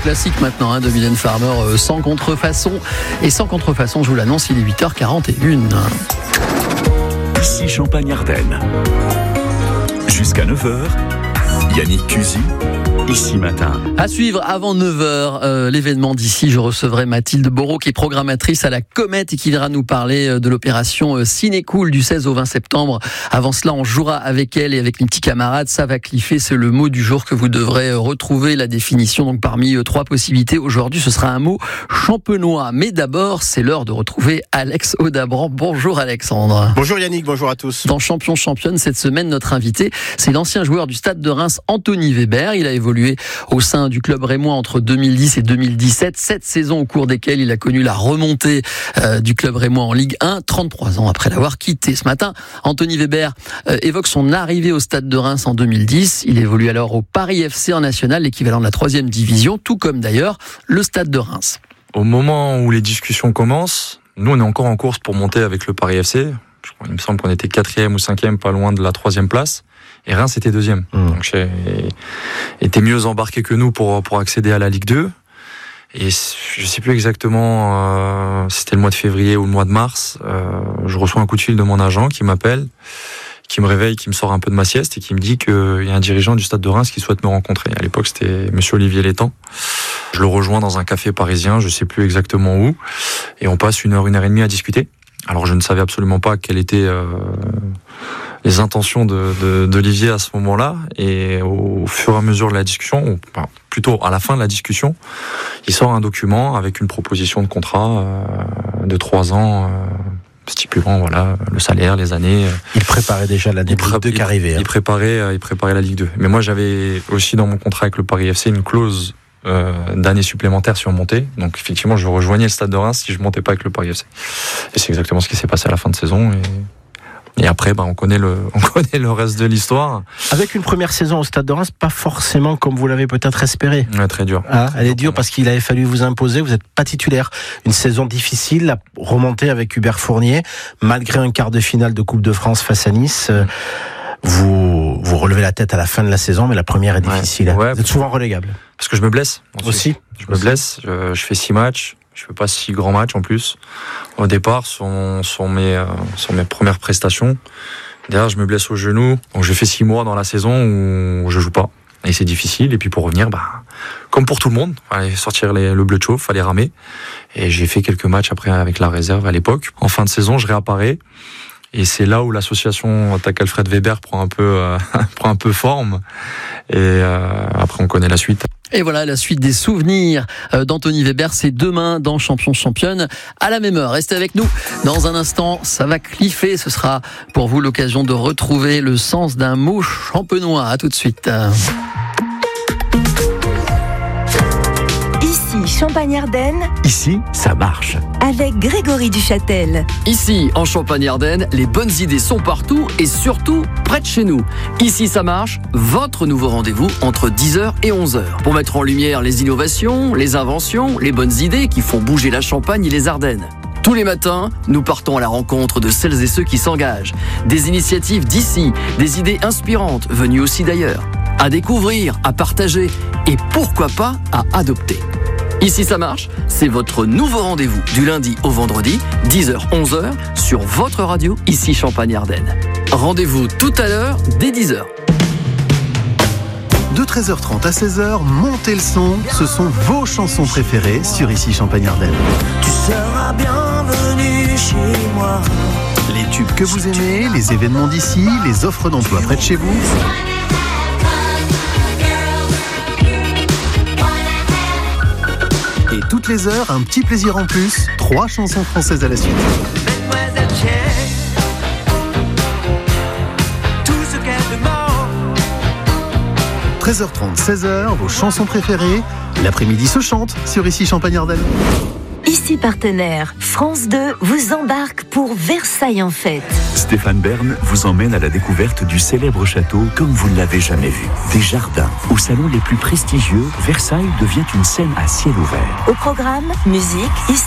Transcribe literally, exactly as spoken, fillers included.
classique maintenant hein, de Mylène Farmer, euh, sans contrefaçon. Et sans contrefaçon, je vous l'annonce, il est huit heures quarante et une. Ici Champagne-Ardenne. Jusqu'à neuf heures, Yannick Cusy, Ici Matin. À suivre avant neuf heures, euh, l'événement d'ici. Je recevrai Mathilde Boreau, qui est programmatrice à la Comète et qui viendra nous parler de l'opération euh, Ciné-Cool du seize au vingt septembre. Avant cela, on jouera avec elle et avec mes petits camarades. Ça va cliffer, c'est le mot du jour que vous devrez retrouver. La définition, donc parmi euh, trois possibilités. Aujourd'hui, ce sera un mot champenois. Mais d'abord, c'est l'heure de retrouver Alex Audabran. Bonjour Alexandre. Bonjour Yannick, bonjour à tous. Dans Champion Championne, cette semaine, notre invité, c'est l'ancien joueur du Stade de Reims, Anthony Weber. Il a évolué au sein du club rémois entre deux mille dix et deux mille dix-sept, sept saisons au cours desquelles il a connu la remontée euh, du club rémois en Ligue un, trente-trois ans après l'avoir quitté. Ce matin, Anthony Weber euh, évoque son arrivée au Stade de Reims en deux mille dix. Il évolue alors au Paris F C en national, l'équivalent de la troisième division, tout comme d'ailleurs le Stade de Reims. Au moment où les discussions commencent, nous on est encore en course pour monter avec le Paris F C. Je crois, il me semble qu'on était quatrième ou cinquième, pas loin de la troisième place. Et Reims était deuxième. Mmh. Donc j'ai été mieux embarqué que nous pour pour accéder à la Ligue deux. Et je sais plus exactement euh, si c'était le mois de février ou le mois de mars. Euh, je reçois un coup de fil de mon agent qui m'appelle, qui me réveille, qui me sort un peu de ma sieste et qui me dit qu'il y a un dirigeant du Stade de Reims qui souhaite me rencontrer. À l'époque, c'était Monsieur Olivier Létang. Je le rejoins dans un café parisien, je sais plus exactement où, et on passe une heure, une heure et demie à discuter. Alors je ne savais absolument pas quelles étaient euh, les intentions de, de, d'Olivier à ce moment-là, et au fur et à mesure de la discussion, ou enfin, plutôt à la fin de la discussion, il sort un document avec une proposition de contrat euh, de trois ans, euh, stipulant voilà le salaire, les années. Il préparait déjà la Ligue deux qui arrivait. Il, il préparait, il préparait la Ligue deux. Mais moi j'avais aussi dans mon contrat avec le Paris F C une clause Euh, d'années supplémentaires si on montait. Donc effectivement, je rejoignais le Stade de Reims si je montais pas avec le Paris F C. Et c'est exactement ce qui s'est passé à la fin de saison. Et, et après, bah, on connaît le, on connaît le reste de l'histoire. Avec une première saison au Stade de Reims, pas forcément comme vous l'avez peut-être espéré. Ouais, très dur. Ah, elle est dure parce qu'il avait fallu vous imposer. Vous n'êtes pas titulaire. Une saison difficile, la remontée avec Hubert Fournier, malgré un quart de finale de Coupe de France face à Nice. Euh, Vous, vous relevez la tête à la fin de la saison, mais la première est difficile. Ouais, ouais, vous êtes souvent relégable. Parce que je me blesse. Aussi. Je me blesse. Je, je fais six matchs. Je fais pas six grands matchs en plus. Au départ, sur, sur mes, sur mes premières prestations. Derrière, je me blesse au genou. Donc, j'ai fait six mois dans la saison où je joue pas. Et c'est difficile. Et puis, pour revenir, bah, comme pour tout le monde, fallait sortir les, le bleu de chauffe, fallait ramer. Et j'ai fait quelques matchs après avec la réserve à l'époque. En fin de saison, je réapparais. Et c'est là où l'association Tac Alfred Weber prend un peu, euh, prend un peu forme. Et euh, après, on connaît la suite. Et voilà, la suite des souvenirs d'Anthony Weber, c'est demain dans Champion Championne à la même heure. Restez avec nous. Dans un instant, ça va cliffer. Ce sera pour vous l'occasion de retrouver le sens d'un mot champenois. À tout de suite. Champagne-Ardenne. Ici, ça marche. Avec Grégory Duchâtel. Ici, en Champagne-Ardenne, les bonnes idées sont partout et surtout près de chez nous. Ici, ça marche, votre nouveau rendez-vous entre dix heures et onze heures. Pour mettre en lumière les innovations, les inventions, les bonnes idées qui font bouger la Champagne et les Ardennes. Tous les matins, nous partons à la rencontre de celles et ceux qui s'engagent. Des initiatives d'ici, des idées inspirantes venues aussi d'ailleurs. À découvrir, à partager et pourquoi pas à adopter. Ici ça marche, c'est votre nouveau rendez-vous du lundi au vendredi, dix heures onze heures, sur votre radio, ici Champagne-Ardenne. Rendez-vous tout à l'heure, dès dix heures. De treize heures trente à seize heures, montez le son, ce sont vos chansons préférées sur Ici Champagne-Ardenne. Tu seras bienvenue chez moi. Les tubes que vous aimez, les événements d'ici, les offres d'emploi près de chez vous. Et toutes les heures, un petit plaisir en plus, trois chansons françaises à la suite. treize heures trente, seize heures, vos chansons préférées. L'après-midi se chante sur Ici Champagne-Ardenne. Ici partenaire, France deux vous embarque pour Versailles en fête. Stéphane Bern vous emmène à la découverte du célèbre château comme vous ne l'avez jamais vu. Des jardins, aux salons les plus prestigieux, Versailles devient une scène à ciel ouvert. Au programme, musique, histoire.